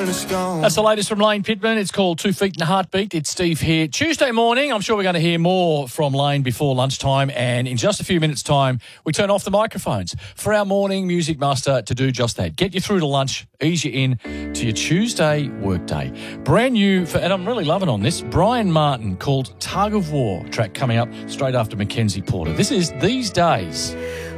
a stone. That's the latest from Lane Pittman. It's called 2 Feet and a Heartbeat. It's Steve here. Tuesday morning, I'm sure we're going to hear more from Lane before lunchtime. And in just a few minutes' time, we turn off the microphones for our morning music master to do just that. Get you through to lunch, ease you in to your Tuesday workday. Brand new, and I'm really loving on this, Brian Martin, called Tug of War, track coming up straight after Mackenzie Porter. This is These Days.